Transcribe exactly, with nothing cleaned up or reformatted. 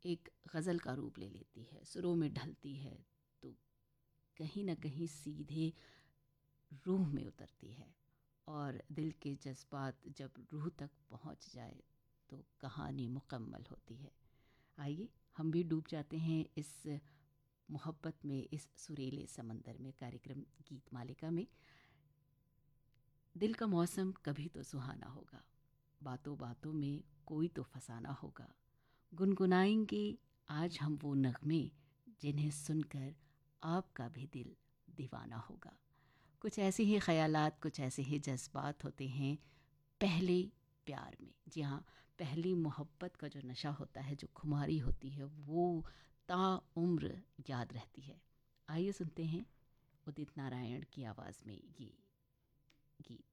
एक गज़ल का रूप ले लेती है, सुरों में ढलती है, तो कहीं ना कहीं सीधे रूह में उतरती है। और दिल के जज्बात जब रूह तक पहुंच जाए तो कहानी मुकम्मल होती है। आइए हम भी डूब जाते हैं इस मोहब्बत में, इस सुरीले समंदर में। कार्यक्रम गीत मालिका में दिल का मौसम कभी तो सुहाना होगा, बातों बातों में कोई तो फसाना होगा। गुनगुनाएंगे आज हम वो नगमे जिन्हें सुनकर आपका भी दिल दीवाना होगा। कुछ ऐसे ही ख़यालात, कुछ ऐसे ही जज्बात होते हैं पहले प्यार में। जी हाँ, पहली मोहब्बत का जो नशा होता है, जो खुमारी होती है, वो ताउम्र याद रहती है। आइए सुनते हैं उदित नारायण की आवाज़ में ये गीत।